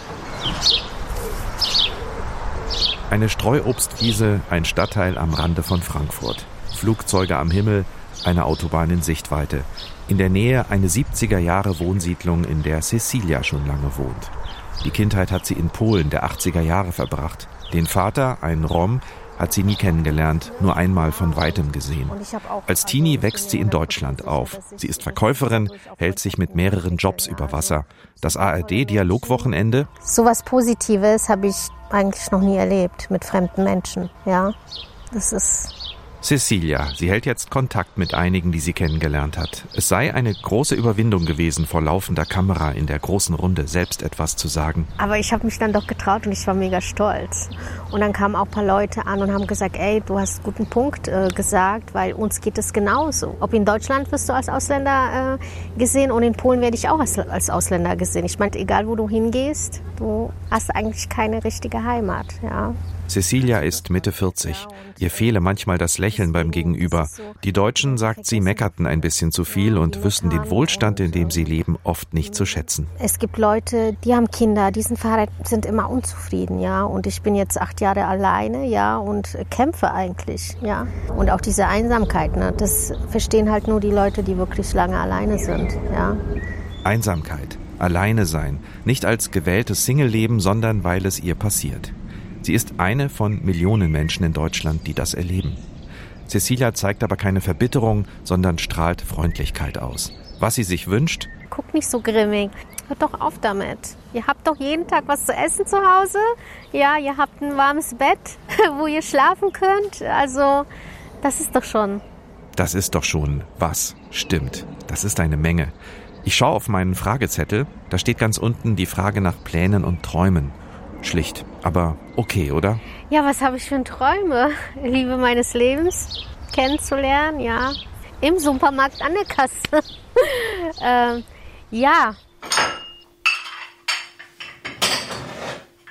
Eine Streuobstwiese, ein Stadtteil am Rande von Frankfurt. Flugzeuge am Himmel, eine Autobahn in Sichtweite. In der Nähe eine siebziger-Jahre-Wohnsiedlung, in der Cecilia schon lange wohnt. Die Kindheit hat sie in Polen der achtziger Jahre verbracht. Den Vater, einen Rom, hat sie nie kennengelernt, nur einmal von Weitem gesehen. Als Teenie wächst sie in Deutschland auf. Sie ist Verkäuferin, hält sich mit mehreren Jobs über Wasser. Das A R D-Dialogwochenende? So was Positives habe ich eigentlich noch nie erlebt mit fremden Menschen. Ja, das ist... Cecilia, sie hält jetzt Kontakt mit einigen, die sie kennengelernt hat. Es sei eine große Überwindung gewesen, vor laufender Kamera in der großen Runde selbst etwas zu sagen. Aber ich habe mich dann doch getraut und ich war mega stolz. Und dann kamen auch ein paar Leute an und haben gesagt, ey, du hast einen guten Punkt äh, gesagt, weil uns geht es genauso. Ob in Deutschland wirst du als Ausländer äh, gesehen und in Polen werde ich auch als, als Ausländer gesehen. Ich meine, egal wo du hingehst, du hast eigentlich keine richtige Heimat, ja. Cecilia ist Mitte vierzig. Ihr fehle manchmal das Lächeln beim Gegenüber. Die Deutschen, sagt sie, meckerten ein bisschen zu viel und wüssten den Wohlstand, in dem sie leben, oft nicht zu schätzen. Es gibt Leute, die haben Kinder, die sind verheiratet, sind immer unzufrieden, ja. Und ich bin jetzt acht Jahre alleine, ja, und kämpfe eigentlich, ja. Und auch diese Einsamkeit, ne, das verstehen halt nur die Leute, die wirklich lange alleine sind, ja. Einsamkeit, alleine sein, nicht als gewähltes Single-Leben, sondern weil es ihr passiert. Sie ist eine von Millionen Menschen in Deutschland, die das erleben. Cecilia zeigt aber keine Verbitterung, sondern strahlt Freundlichkeit aus. Was sie sich wünscht? Guck nicht so grimmig. Hört doch auf damit. Ihr habt doch jeden Tag was zu essen zu Hause. Ja, ihr habt ein warmes Bett, wo ihr schlafen könnt. Also, das ist doch schon... Das ist doch schon was. Stimmt. Das ist eine Menge. Ich schaue auf meinen Fragezettel. Da steht ganz unten die Frage nach Plänen und Träumen. Schlicht, aber okay, oder? Ja, was habe ich für Träume? Liebe meines Lebens kennenzulernen, ja. Im Supermarkt an der Kasse. äh, ja.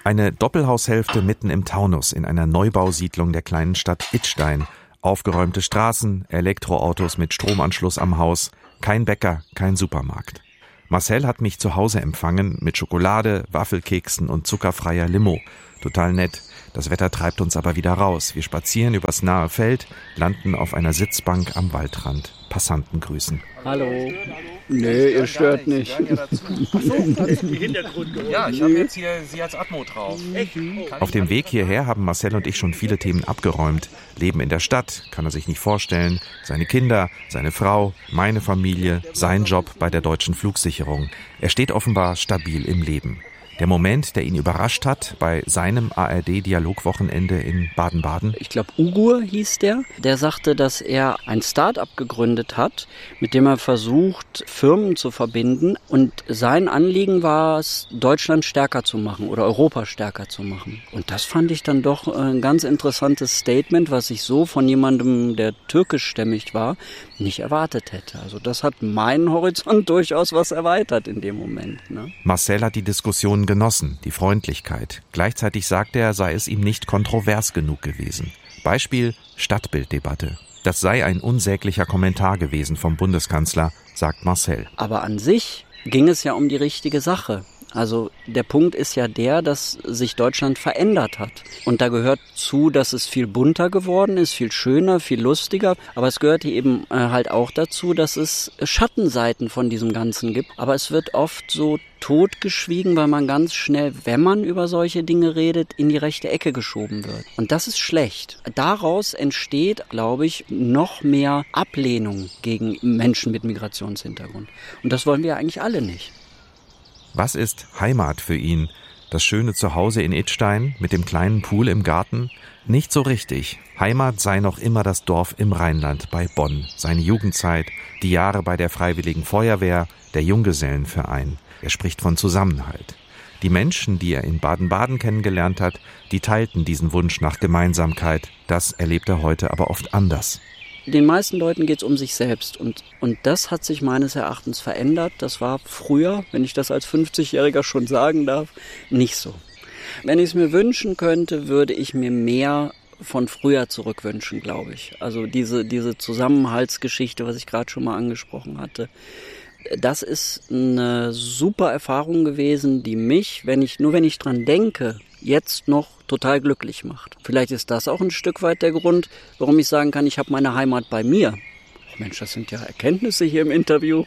Eine Doppelhaushälfte mitten im Taunus in einer Neubausiedlung der kleinen Stadt Idstein. Aufgeräumte Straßen, Elektroautos mit Stromanschluss am Haus, kein Bäcker, kein Supermarkt. Marcel hat mich zu Hause empfangen mit Schokolade, Waffelkeksen und zuckerfreier Limo. Total nett. Das Wetter treibt uns aber wieder raus. Wir spazieren übers nahe Feld, landen auf einer Sitzbank am Waldrand. Passanten grüßen. Hallo. Nee, ihr stört nicht. Ja, ich habe jetzt hier Sie als Atmo drauf. Auf dem Weg hierher haben Marcel und ich schon viele Themen abgeräumt. Leben in der Stadt, kann er sich nicht vorstellen. Seine Kinder, seine Frau, meine Familie, sein Job bei der Deutschen Flugsicherung. Er steht offenbar stabil im Leben. Der Moment, der ihn überrascht hat bei seinem A R D-Dialogwochenende in Baden-Baden? Ich glaube, Ugur hieß der. Der sagte, dass er ein Start-up gegründet hat, mit dem er versucht, Firmen zu verbinden. Und sein Anliegen war es, Deutschland stärker zu machen oder Europa stärker zu machen. Und das fand ich dann doch ein ganz interessantes Statement, was ich so von jemandem, der türkischstämmig war, nicht erwartet hätte. Also das hat meinen Horizont durchaus was erweitert in dem Moment. Ne? Marcel hat die Diskussion genossen, die Freundlichkeit. Gleichzeitig sagte er, sei es ihm nicht kontrovers genug gewesen. Beispiel Stadtbilddebatte. Das sei ein unsäglicher Kommentar gewesen vom Bundeskanzler, sagt Marcel. Aber an sich ging es ja um die richtige Sache. Also der Punkt ist ja der, dass sich Deutschland verändert hat. Und da gehört zu, dass es viel bunter geworden ist, viel schöner, viel lustiger. Aber es gehört eben halt auch dazu, dass es Schattenseiten von diesem Ganzen gibt. Aber es wird oft so totgeschwiegen, weil man ganz schnell, wenn man über solche Dinge redet, in die rechte Ecke geschoben wird. Und das ist schlecht. Daraus entsteht, glaube ich, noch mehr Ablehnung gegen Menschen mit Migrationshintergrund. Und das wollen wir eigentlich alle nicht. Was ist Heimat für ihn? Das schöne Zuhause in Idstein mit dem kleinen Pool im Garten? Nicht so richtig. Heimat sei noch immer das Dorf im Rheinland bei Bonn. Seine Jugendzeit, die Jahre bei der Freiwilligen Feuerwehr, der Junggesellenverein. Er spricht von Zusammenhalt. Die Menschen, die er in Baden-Baden kennengelernt hat, die teilten diesen Wunsch nach Gemeinsamkeit. Das erlebt er heute aber oft anders. Den meisten Leuten geht es um sich selbst und, und das hat sich meines Erachtens verändert. Das war früher, wenn ich das als fünfzigjähriger schon sagen darf, nicht so. Wenn ich es mir wünschen könnte, würde ich mir mehr von früher zurückwünschen, glaube ich. Also diese, diese Zusammenhaltsgeschichte, was ich gerade schon mal angesprochen hatte. Das ist eine super Erfahrung gewesen, die mich, wenn ich nur wenn ich dran denke, jetzt noch total glücklich macht. Vielleicht ist das auch ein Stück weit der Grund, warum ich sagen kann, ich habe meine Heimat bei mir. Oh Mensch, das sind ja Erkenntnisse hier im Interview.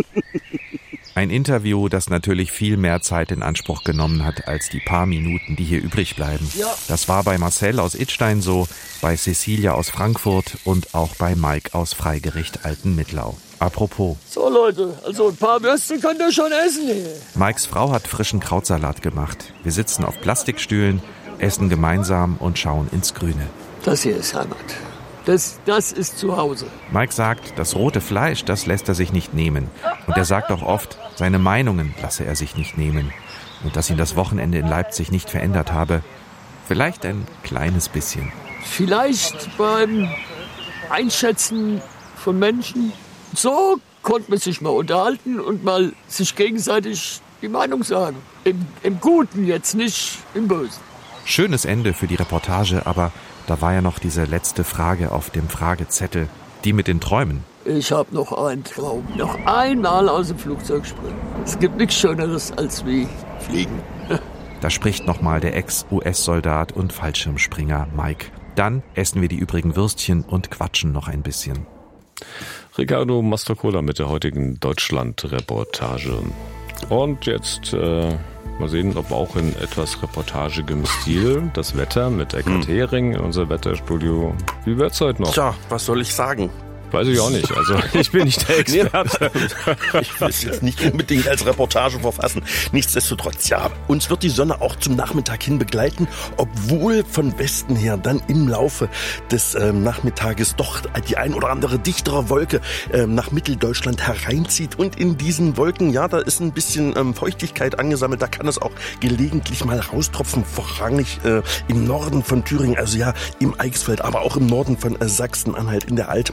Ein Interview, das natürlich viel mehr Zeit in Anspruch genommen hat als die paar Minuten, die hier übrig bleiben. Ja. Das war bei Marcel aus Idstein so, bei Cecilia aus Frankfurt und auch bei Mike aus Freigericht Altenmittlau. Apropos. So Leute, also ein paar Würste könnt ihr schon essen hier. Mikes Frau hat frischen Krautsalat gemacht. Wir sitzen auf Plastikstühlen, essen gemeinsam und schauen ins Grüne. Das hier ist Heimat. Das, das ist zu Hause. Mike sagt, das rote Fleisch, das lässt er sich nicht nehmen. Und er sagt auch oft, seine Meinungen lasse er sich nicht nehmen. Und dass ihn das Wochenende in Leipzig nicht verändert habe. Vielleicht ein kleines bisschen. Vielleicht beim Einschätzen von Menschen. So konnte man sich mal unterhalten und mal sich gegenseitig die Meinung sagen. Im, im Guten jetzt, nicht im Bösen. Schönes Ende für die Reportage, aber da war ja noch diese letzte Frage auf dem Fragezettel. Die mit den Träumen. Ich habe noch einen Traum. Noch einmal aus dem Flugzeug springen. Es gibt nichts Schöneres als wie fliegen. Da spricht nochmal der Ex-U S-Soldat und Fallschirmspringer Mike. Dann essen wir die übrigen Würstchen und quatschen noch ein bisschen. Ricardo Mastrocola mit der heutigen Deutschland-Reportage. Und jetzt äh, mal sehen, ob auch in etwas reportagigem Stil das Wetter mit Eckart Hering in unser Wetterstudio. Wie wird's heute noch? Tja, was soll ich sagen? Weiß ich auch nicht. Also ich bin nicht der Experte. Ich will es jetzt nicht unbedingt als Reportage verfassen. Nichtsdestotrotz, ja, uns wird die Sonne auch zum Nachmittag hin begleiten, obwohl von Westen her dann im Laufe des äh, Nachmittages doch die ein oder andere dichtere Wolke äh, nach Mitteldeutschland hereinzieht. Und in diesen Wolken, ja, da ist ein bisschen ähm, Feuchtigkeit angesammelt. Da kann es auch gelegentlich mal raustropfen, vorrangig äh, im Norden von Thüringen, also ja im Eichsfeld, aber auch im Norden von äh, Sachsen-Anhalt in der Altmark.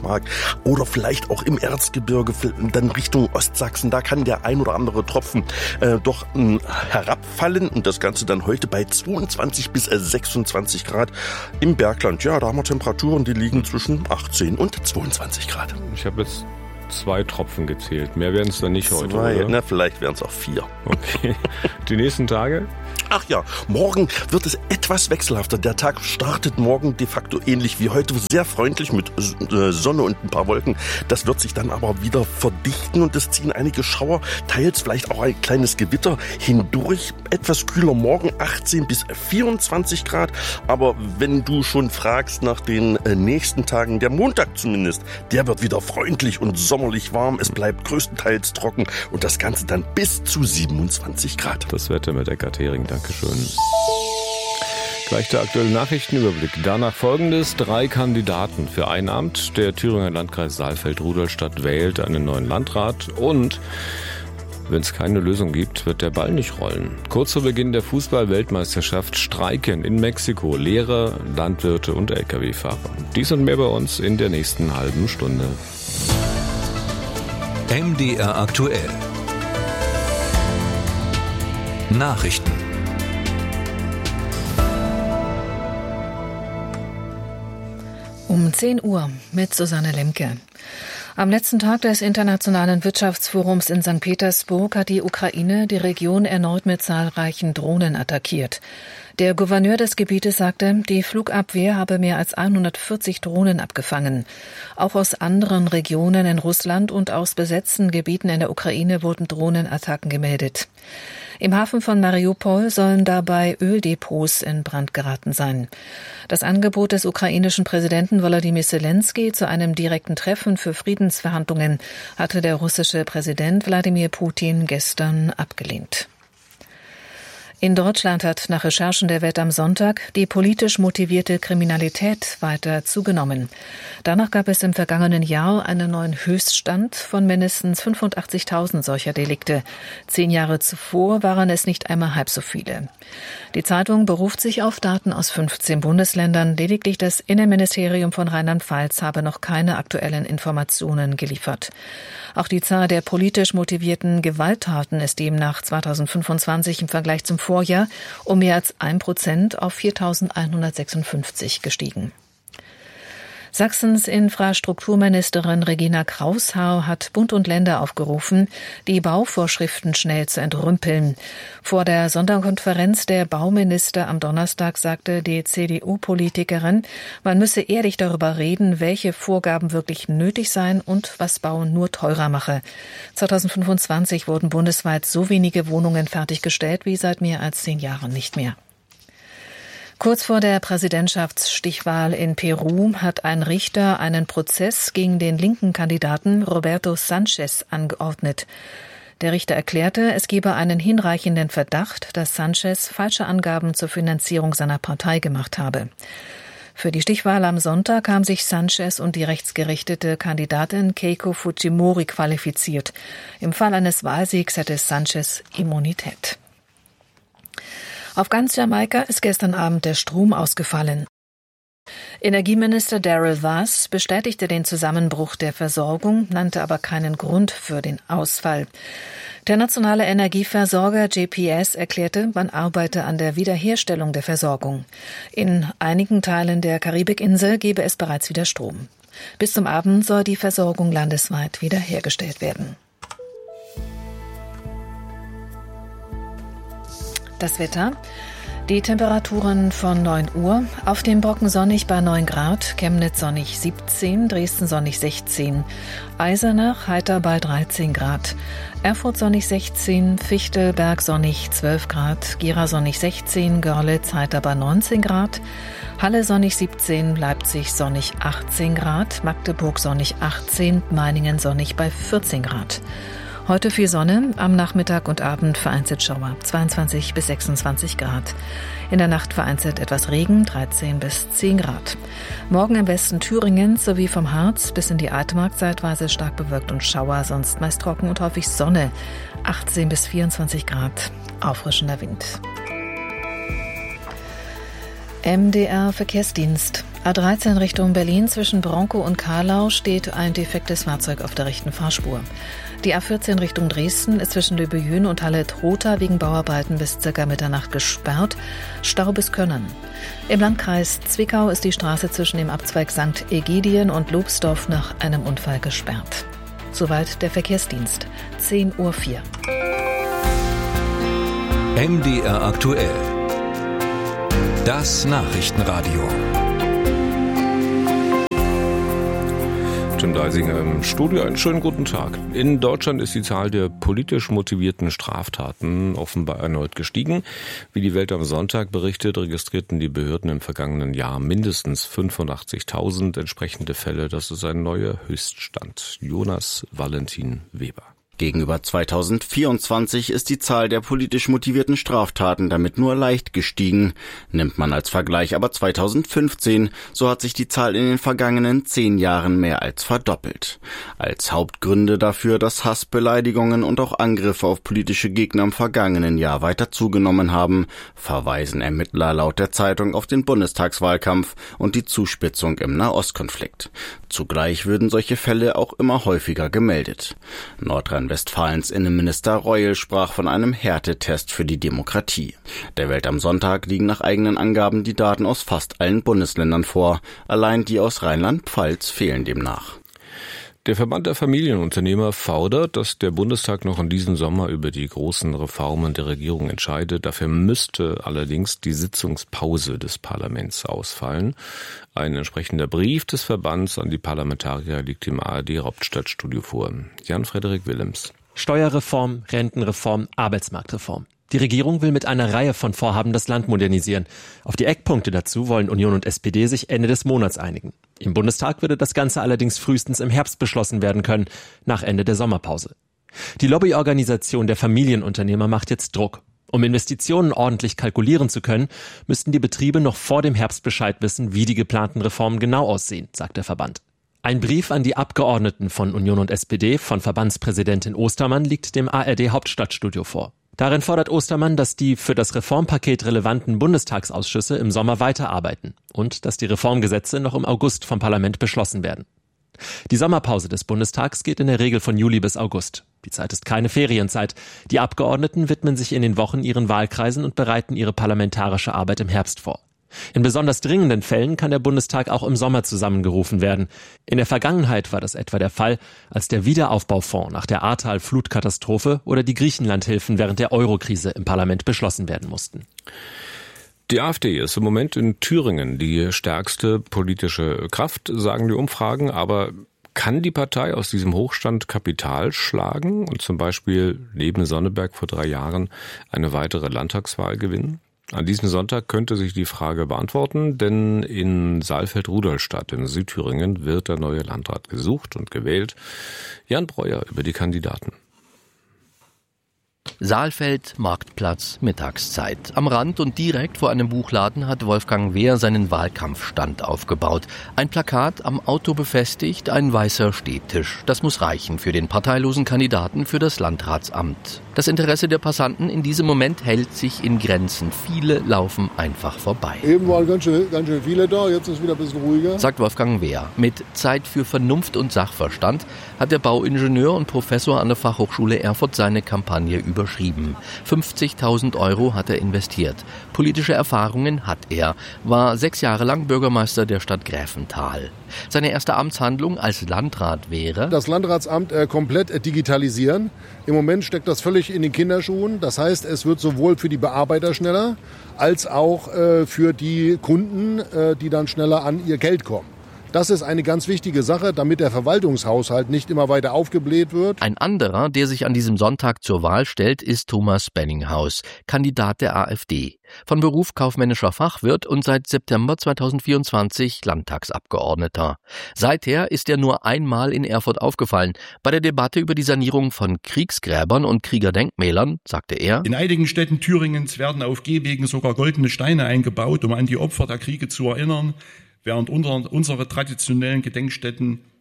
oder vielleicht auch im Erzgebirge, dann Richtung Ostsachsen. Da kann der ein oder andere Tropfen äh, doch äh, herabfallen und das Ganze dann heute bei zweiundzwanzig bis sechsundzwanzig Grad. Im Bergland, ja, da haben wir Temperaturen, die liegen zwischen achtzehn und zweiundzwanzig Grad. Ich habe jetzt zwei Tropfen gezählt. Mehr werden es dann nicht heute, Zwei, oder? Na, vielleicht werden es auch vier. Okay. Die nächsten Tage? Ach ja, morgen wird es etwas wechselhafter. Der Tag startet morgen de facto ähnlich wie heute. Sehr freundlich mit Sonne und ein paar Wolken. Das wird sich dann aber wieder verdichten und es ziehen einige Schauer, teils vielleicht auch ein kleines Gewitter hindurch. Etwas kühler morgen, achtzehn bis vierundzwanzig Grad. Aber wenn du schon fragst nach den nächsten Tagen, der Montag zumindest, der wird wieder freundlich und sommerlich warm. Es bleibt größtenteils trocken und das Ganze dann bis zu siebenundzwanzig Grad. Das Wetter mit Eckart Hering, Dankeschön. Gleich der aktuelle Nachrichtenüberblick. Danach folgendes: Drei Kandidaten für ein Amt. Der Thüringer Landkreis Saalfeld-Rudolstadt wählt einen neuen Landrat. Und wenn es keine Lösung gibt, wird der Ball nicht rollen. Kurz vor Beginn der Fußball-Weltmeisterschaft streiken in Mexiko Lehrer, Landwirte und L K W-Fahrer. Dies und mehr bei uns in der nächsten halben Stunde. M D R aktuell. Nachrichten. Um zehn Uhr mit Susanne Lemke. Am letzten Tag des Internationalen Wirtschaftsforums in Sankt Petersburg hat die Ukraine die Region erneut mit zahlreichen Drohnen attackiert. Der Gouverneur des Gebietes sagte, die Flugabwehr habe mehr als hundertvierzig Drohnen abgefangen. Auch aus anderen Regionen in Russland und aus besetzten Gebieten in der Ukraine wurden Drohnenattacken gemeldet. Im Hafen von Mariupol sollen dabei Öldepots in Brand geraten sein. Das Angebot des ukrainischen Präsidenten Volodymyr Zelensky zu einem direkten Treffen für Friedensverhandlungen hatte der russische Präsident Wladimir Putin gestern abgelehnt. In Deutschland hat nach Recherchen der Welt am Sonntag die politisch motivierte Kriminalität weiter zugenommen. Danach gab es im vergangenen Jahr einen neuen Höchststand von mindestens fünfundachtzigtausend solcher Delikte. Zehn Jahre zuvor waren es nicht einmal halb so viele. Die Zeitung beruft sich auf Daten aus fünfzehn Bundesländern. Lediglich das Innenministerium von Rheinland-Pfalz habe noch keine aktuellen Informationen geliefert. Auch die Zahl der politisch motivierten Gewalttaten ist demnach zweitausendfünfundzwanzig im Vergleich zum Vorjahr um mehr als ein Prozent auf viertausendeinhundertsechsundfünfzig gestiegen. Sachsens Infrastrukturministerin Regina Kraushaar hat Bund und Länder aufgerufen, die Bauvorschriften schnell zu entrümpeln. Vor der Sonderkonferenz der Bauminister am Donnerstag sagte die C D U-Politikerin, man müsse ehrlich darüber reden, welche Vorgaben wirklich nötig seien und was Bauen nur teurer mache. zweitausendfünfundzwanzig wurden bundesweit so wenige Wohnungen fertiggestellt wie seit mehr als zehn Jahren nicht mehr. Kurz vor der Präsidentschaftsstichwahl in Peru hat ein Richter einen Prozess gegen den linken Kandidaten Roberto Sanchez angeordnet. Der Richter erklärte, es gebe einen hinreichenden Verdacht, dass Sanchez falsche Angaben zur Finanzierung seiner Partei gemacht habe. Für die Stichwahl am Sonntag haben sich Sanchez und die rechtsgerichtete Kandidatin Keiko Fujimori qualifiziert. Im Fall eines Wahlsiegs hätte Sanchez Immunität. Auf ganz Jamaika ist gestern Abend der Strom ausgefallen. Energieminister Daryl Vaz bestätigte den Zusammenbruch der Versorgung, nannte aber keinen Grund für den Ausfall. Der nationale Energieversorger J P S erklärte, man arbeite an der Wiederherstellung der Versorgung. In einigen Teilen der Karibikinsel gebe es bereits wieder Strom. Bis zum Abend soll die Versorgung landesweit wiederhergestellt werden. Das Wetter. Die Temperaturen von neun Uhr. Auf dem Brocken sonnig bei neun Grad, Chemnitz sonnig siebzehn, Dresden sonnig sechzehn, Eisenach heiter bei dreizehn Grad, Erfurt sonnig sechzehn, Fichtelberg sonnig zwölf Grad, Gera sonnig sechzehn, Görlitz heiter bei neunzehn Grad, Halle sonnig siebzehn, Leipzig sonnig achtzehn Grad, Magdeburg sonnig achtzehn, Meiningen sonnig bei vierzehn Grad. Heute viel Sonne, am Nachmittag und Abend vereinzelt Schauer, zweiundzwanzig bis sechsundzwanzig Grad. In der Nacht vereinzelt etwas Regen, dreizehn bis zehn Grad. Morgen im Westen Thüringens sowie vom Harz bis in die Altmark zeitweise stark bewölkt und Schauer, sonst meist trocken und häufig Sonne, achtzehn bis vierundzwanzig Grad, auffrischender Wind. M D R Verkehrsdienst. A dreizehn Richtung Berlin zwischen Bronkow und Carlau steht ein defektes Fahrzeug auf der rechten Fahrspur. Die A vierzehn Richtung Dresden ist zwischen Löbejün und Halle-Trotha wegen Bauarbeiten bis ca. Mitternacht gesperrt. Stau bis Könnern. Im Landkreis Zwickau ist die Straße zwischen dem Abzweig Sankt Egidien und Lobsdorf nach einem Unfall gesperrt. Soweit der Verkehrsdienst. zehn Uhr vier. M D R aktuell. Das Nachrichtenradio. Tim Deisinger im Studio. Einen schönen guten Tag. In Deutschland ist die Zahl der politisch motivierten Straftaten offenbar erneut gestiegen. Wie die Welt am Sonntag berichtet, registrierten die Behörden im vergangenen Jahr mindestens fünfundachtzigtausend entsprechende Fälle. Das ist ein neuer Höchststand. Jonas Valentin Weber. Gegenüber zweitausendvierundzwanzig ist die Zahl der politisch motivierten Straftaten damit nur leicht gestiegen. Nimmt man als Vergleich aber zweitausendfünfzehn, so hat sich die Zahl in den vergangenen zehn Jahren mehr als verdoppelt. Als Hauptgründe dafür, dass Hassbeleidigungen und auch Angriffe auf politische Gegner im vergangenen Jahr weiter zugenommen haben, verweisen Ermittler laut der Zeitung auf den Bundestagswahlkampf und die Zuspitzung im Nahostkonflikt. Zugleich würden solche Fälle auch immer häufiger gemeldet. Nordrhein-Westfalens Innenminister Reul sprach von einem Härtetest für die Demokratie. Der Welt am Sonntag liegen nach eigenen Angaben die Daten aus fast allen Bundesländern vor. Allein die aus Rheinland-Pfalz fehlen demnach. Der Verband der Familienunternehmer fordert, dass der Bundestag noch in diesem Sommer über die großen Reformen der Regierung entscheidet. Dafür müsste allerdings die Sitzungspause des Parlaments ausfallen. Ein entsprechender Brief des Verbands an die Parlamentarier liegt im A R D-Hauptstadtstudio vor. Jan-Frederik Willems. Steuerreform, Rentenreform, Arbeitsmarktreform. Die Regierung will mit einer Reihe von Vorhaben das Land modernisieren. Auf die Eckpunkte dazu wollen Union und S P D sich Ende des Monats einigen. Im Bundestag würde das Ganze allerdings frühestens im Herbst beschlossen werden können, nach Ende der Sommerpause. Die Lobbyorganisation der Familienunternehmer macht jetzt Druck. Um Investitionen ordentlich kalkulieren zu können, müssten die Betriebe noch vor dem Herbst Bescheid wissen, wie die geplanten Reformen genau aussehen, sagt der Verband. Ein Brief an die Abgeordneten von Union und S P D von Verbandspräsidentin Ostermann liegt dem A R D-Hauptstadtstudio vor. Darin fordert Ostermann, dass die für das Reformpaket relevanten Bundestagsausschüsse im Sommer weiterarbeiten und dass die Reformgesetze noch im August vom Parlament beschlossen werden. Die Sommerpause des Bundestags geht in der Regel von Juli bis August. Die Zeit ist keine Ferienzeit. Die Abgeordneten widmen sich in den Wochen ihren Wahlkreisen und bereiten ihre parlamentarische Arbeit im Herbst vor. In besonders dringenden Fällen kann der Bundestag auch im Sommer zusammengerufen werden. In der Vergangenheit war das etwa der Fall, als der Wiederaufbaufonds nach der Ahrtal-Flutkatastrophe oder die Griechenlandhilfen während der Eurokrise im Parlament beschlossen werden mussten. Die AfD ist im Moment in Thüringen die stärkste politische Kraft, sagen die Umfragen, aber kann die Partei aus diesem Hochstand Kapital schlagen und zum Beispiel neben Sonneberg vor drei Jahren eine weitere Landtagswahl gewinnen? An diesem Sonntag könnte sich die Frage beantworten, denn in Saalfeld-Rudolstadt in Südthüringen wird der neue Landrat gesucht und gewählt. Jan Breuer über die Kandidaten. Saalfeld, Marktplatz, Mittagszeit. Am Rand und direkt vor einem Buchladen hat Wolfgang Wehr seinen Wahlkampfstand aufgebaut. Ein Plakat am Auto befestigt, ein weißer Stehtisch. Das muss reichen für den parteilosen Kandidaten für das Landratsamt. Das Interesse der Passanten in diesem Moment hält sich in Grenzen. Viele laufen einfach vorbei. Eben waren ganz schön, ganz schön viele da, jetzt ist wieder ein bisschen ruhiger. Sagt Wolfgang Wehr. Mit Zeit für Vernunft und Sachverstand hat der Bauingenieur und Professor an der Fachhochschule Erfurt seine Kampagne überschrieben. fünfzigtausend Euro hat er investiert. Politische Erfahrungen hat er. War sechs Jahre lang Bürgermeister der Stadt Gräfental. Seine erste Amtshandlung als Landrat wäre: Das Landratsamt äh, komplett äh, digitalisieren. Im Moment steckt das völlig in den Kinderschuhen. Das heißt, es wird sowohl für die Bearbeiter schneller, als auch äh, für die Kunden, äh, die dann schneller an ihr Geld kommen. Das ist eine ganz wichtige Sache, damit der Verwaltungshaushalt nicht immer weiter aufgebläht wird. Ein anderer, der sich an diesem Sonntag zur Wahl stellt, ist Thomas Benninghaus, Kandidat der AfD. Von Beruf kaufmännischer Fachwirt und seit September zweitausendvierundzwanzig Landtagsabgeordneter. Seither ist er nur einmal in Erfurt aufgefallen. Bei der Debatte über die Sanierung von Kriegsgräbern und Kriegerdenkmälern sagte er: In einigen Städten Thüringens werden auf Gehwegen sogar goldene Steine eingebaut, um an die Opfer der Kriege zu erinnern, während unsere traditionellen Gedenkstätten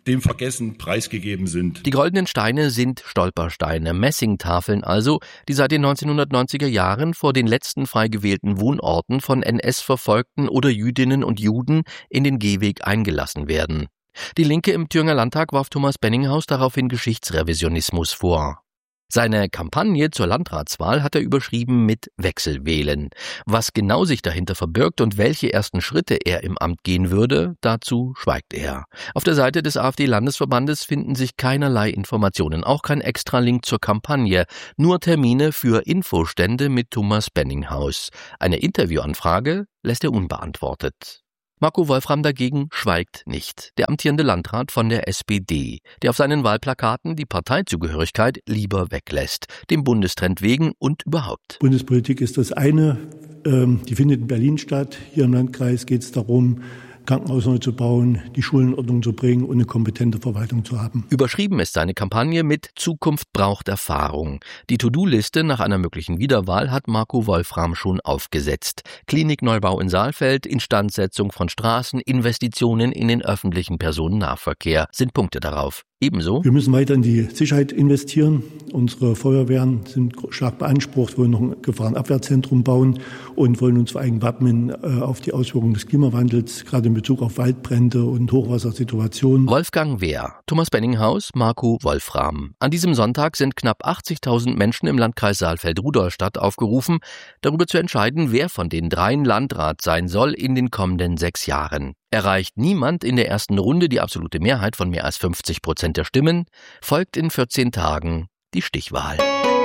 dem Vergessen preisgegeben sind. Die goldenen Steine sind Stolpersteine, Messingtafeln also, die seit den neunzehnhundertneunziger Jahren vor den letzten frei gewählten Wohnorten von N S-Verfolgten oder Jüdinnen und Juden in den Gehweg eingelassen werden. Die Linke im Thüringer Landtag warf Thomas Benninghaus daraufhin Geschichtsrevisionismus vor. Seine Kampagne zur Landratswahl hat er überschrieben mit Wechselwählen. Was genau sich dahinter verbirgt und welche ersten Schritte er im Amt gehen würde, dazu schweigt er. Auf der Seite des AfD-Landesverbandes finden sich keinerlei Informationen, auch kein Extralink zur Kampagne, nur Termine für Infostände mit Thomas Benninghaus. Eine Interviewanfrage lässt er unbeantwortet. Marco Wolfram dagegen schweigt nicht, der amtierende Landrat von der S P D, der auf seinen Wahlplakaten die Parteizugehörigkeit lieber weglässt, dem Bundestrend wegen und überhaupt. Bundespolitik ist das eine, die findet in Berlin statt. Hier im Landkreis geht es darum, Krankenhaus neu zu bauen, die Schulen in Ordnung zu bringen und eine kompetente Verwaltung zu haben. Überschrieben ist seine Kampagne mit Zukunft braucht Erfahrung. Die To-Do-Liste nach einer möglichen Wiederwahl hat Marco Wolfram schon aufgesetzt. Klinikneubau in Saalfeld, Instandsetzung von Straßen, Investitionen in den öffentlichen Personennahverkehr sind Punkte darauf. Ebenso: Wir müssen weiter in die Sicherheit investieren. Unsere Feuerwehren sind stark beansprucht, wollen noch ein Gefahrenabwehrzentrum bauen und wollen uns vor allem wappnen auf die Auswirkungen des Klimawandels, gerade in Bezug auf Waldbrände und Hochwassersituationen. Wolfgang Wehr, Thomas Benninghaus, Marco Wolfram. An diesem Sonntag sind knapp achtzigtausend Menschen im Landkreis Saalfeld-Rudolstadt aufgerufen, darüber zu entscheiden, wer von den dreien Landrat sein soll in den kommenden sechs Jahren. Erreicht niemand in der ersten Runde die absolute Mehrheit von mehr als fünfzig Prozent der Stimmen, folgt in vierzehn Tagen die Stichwahl.